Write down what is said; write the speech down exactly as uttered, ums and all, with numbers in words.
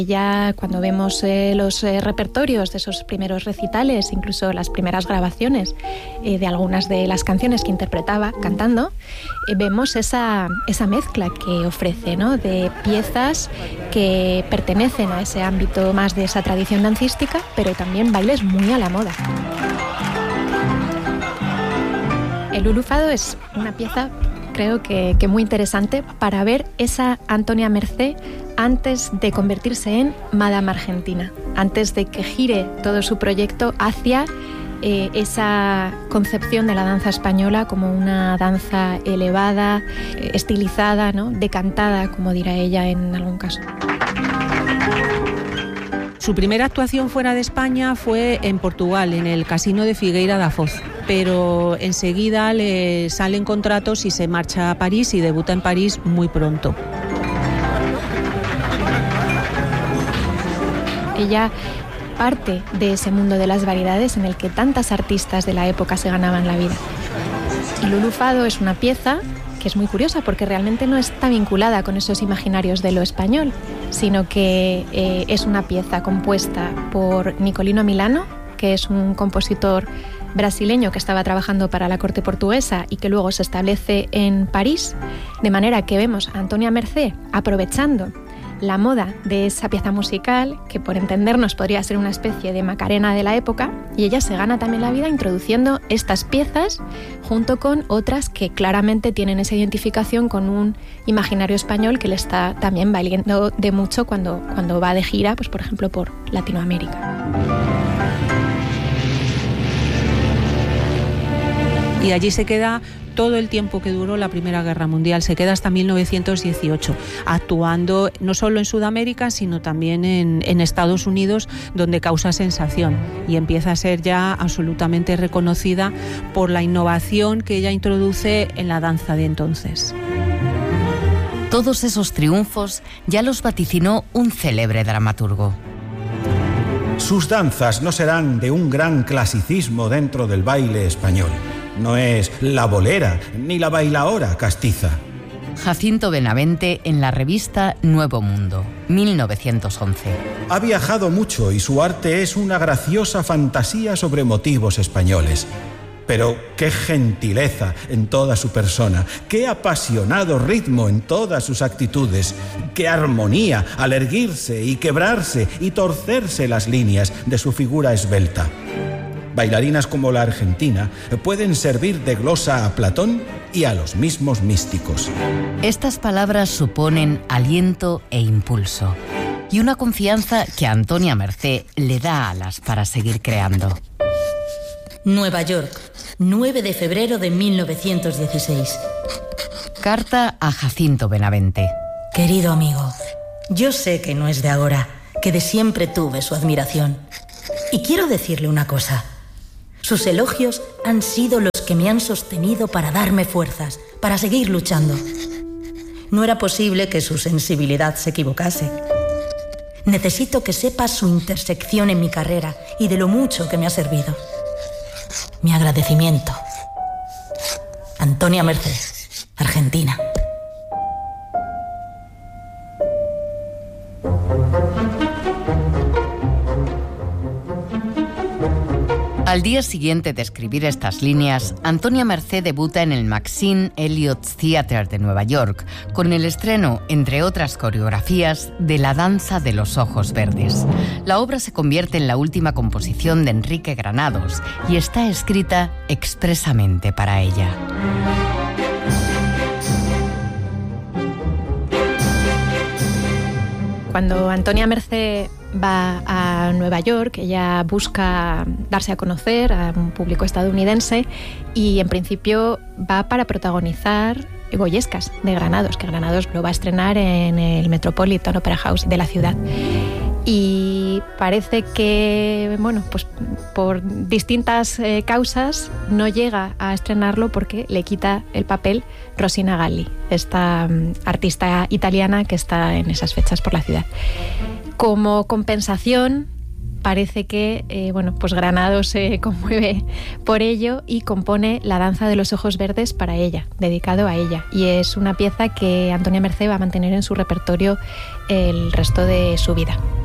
Ya cuando vemos eh, los eh, repertorios de esos primeros recitales, incluso las primeras grabaciones eh, de algunas de las canciones que interpretaba cantando, eh, vemos esa, esa mezcla que ofrece, ¿no?, de piezas que pertenecen a ese ámbito más de esa tradición dancística, pero también bailes muy a la moda. El Lulú Fado es una pieza, creo que, que muy interesante para ver esa Antonia Mercé antes de convertirse en Madame Argentina, antes de que gire todo su proyecto hacia eh, esa concepción de la danza española como una danza elevada, eh, estilizada, ¿no?, decantada, como dirá ella en algún caso. Su primera actuación fuera de España fue en Portugal, en el Casino de Figueira da Foz, pero enseguida le salen contratos y se marcha a París y debuta en París muy pronto. Ella parte de ese mundo de las variedades en el que tantas artistas de la época se ganaban la vida. Y Lulú Fado es una pieza que es muy curiosa porque realmente no está vinculada con esos imaginarios de lo español, sino que eh, es una pieza compuesta por Nicolino Milano, que es un compositor brasileño que estaba trabajando para la corte portuguesa y que luego se establece en París, de manera que vemos a Antonia Mercé aprovechando la moda de esa pieza musical, que por entendernos podría ser una especie de Macarena de la época, y ella se gana también la vida introduciendo estas piezas junto con otras que claramente tienen esa identificación con un imaginario español que le está también valiendo de mucho cuando, cuando va de gira, pues por ejemplo por Latinoamérica. Y allí se queda todo el tiempo que duró la Primera Guerra Mundial, se queda hasta mil novecientos dieciocho, actuando no solo en Sudamérica, sino también en, en Estados Unidos, donde causa sensación y empieza a ser ya absolutamente reconocida por la innovación que ella introduce en la danza de entonces. Todos esos triunfos ya los vaticinó un célebre dramaturgo. Sus danzas no serán de un gran clasicismo dentro del baile español. No es la bolera ni la bailaora castiza. Jacinto Benavente en la revista Nuevo Mundo, mil novecientos once. Ha viajado mucho y su arte es una graciosa fantasía sobre motivos españoles. Pero qué gentileza en toda su persona, qué apasionado ritmo en todas sus actitudes, qué armonía al erguirse y quebrarse y torcerse las líneas de su figura esbelta. Bailarinas como la argentina pueden servir de glosa a Platón y a los mismos místicos. Estas palabras suponen aliento e impulso y una confianza que a Antonia Mercé le da alas para seguir creando. Nueva York, nueve de febrero de mil novecientos dieciséis. Carta a Jacinto Benavente. Querido amigo, yo sé que no es de ahora, que de siempre tuve su admiración. Y quiero decirle una cosa. Sus elogios han sido los que me han sostenido para darme fuerzas, para seguir luchando. No era posible que su sensibilidad se equivocase. Necesito que sepas su intersección en mi carrera y de lo mucho que me ha servido. Mi agradecimiento. Antonia Mercé, Argentina. Al día siguiente de escribir estas líneas, Antonia Mercé debuta en el Maxine Elliott's Theatre de Nueva York, con el estreno, entre otras coreografías, de La danza de los ojos verdes. La obra se convierte en la última composición de Enrique Granados y está escrita expresamente para ella. Cuando Antonia Mercé va a Nueva York, ella busca darse a conocer a un público estadounidense y en principio va para protagonizar Goyescas de Granados, que Granados lo va a estrenar en el Metropolitan Opera House de la ciudad. Y parece que, bueno, pues por distintas eh, causas no llega a estrenarlo porque le quita el papel Rosina Galli, esta um, artista italiana que está en esas fechas por la ciudad. Como compensación, parece que eh, bueno, pues Granados se conmueve por ello y compone La danza de los ojos verdes para ella, dedicado a ella. Y es una pieza que Antonia Mercé va a mantener en su repertorio el resto de su vida.